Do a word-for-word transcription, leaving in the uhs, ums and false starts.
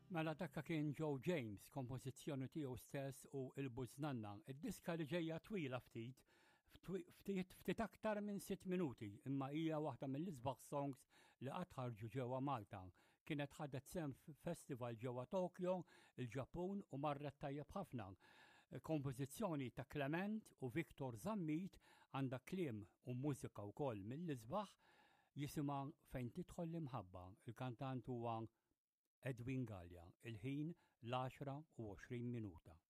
Mela dakka kien Joe James, kompożizzjoni tiegħu stess u l-Bużnanna. Id-diska li ġejja twila ftit, ftit ftit aktar minn sitt minuti, imma hija waħda mill-isbaħ songs li qatt ħarġu ġewwa Malta. Kienet ħadet sehem f'festival ġewwa Tokyo, il-Ġappun u marret tajjeb ħafna. Kompożizzjoni ta' Clement u Victor Zammit għandha kliem u mużika wkoll mill-isbaħ jisimha Fejn tidħol l-imħabba. Il-kantant huwa Edwin Gallia, il-ħin l-għaxra u għoxrin minuta.